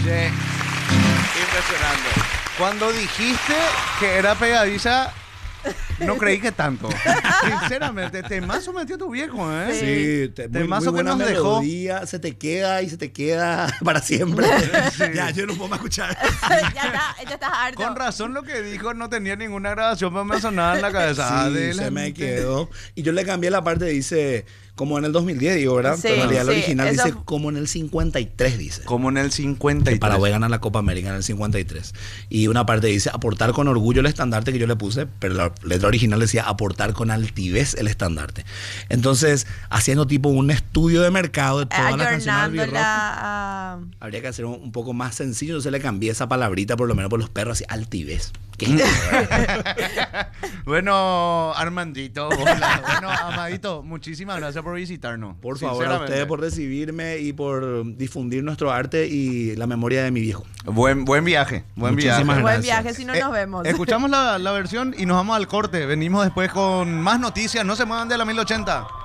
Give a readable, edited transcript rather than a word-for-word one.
Sí. Impresionante. Cuando dijiste que era pegadiza, no creí que tanto. Sinceramente, temazo metió tu viejo, ¿eh? Sí, Temazo muy que buena nos dejó. melodía, se te queda y se te queda para siempre. Sí. Ya, yo no puedo más escuchar. Ya estás harto. Con razón lo que dijo, no tenía ninguna grabación, pero me sonaba en la cabeza. Sí, se me quedó. Y yo le cambié la parte, dice, como en el 2010, digo, ¿verdad? Sí, Pero en realidad el sí, original eso- dice como en el 53, dice. Como en el 53. Que Paraguay gana la Copa América en el 53. Y una parte dice aportar con orgullo el estandarte que yo le puse, pero la letra original decía aportar con altivez el estandarte. Entonces, haciendo tipo un estudio de mercado de todas las canciones del B-Rock, Ayornándola. habría que hacer un poco más sencillo. Entonces le cambié esa palabrita por lo menos por los perros, así, altivez. ¿Qué? Bueno, Armandito, hola. Bueno, Amadito, muchísimas gracias por visitarnos. Por favor, a Sinceramente. ustedes por recibirme y por difundir nuestro arte y la memoria de mi viejo. Buen viaje, buen Muchísimas viaje. Buen gracias. viaje, si no nos vemos. Escuchamos la versión y nos vamos al corte. Venimos después con más noticias. No se muevan de la 1080.